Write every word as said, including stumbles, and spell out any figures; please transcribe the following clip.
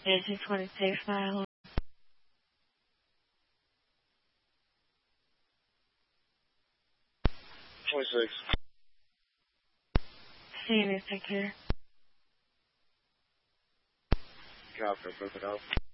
eighteen twenty-six, nine. twenty-six. See you, take care. Copy, perfect out.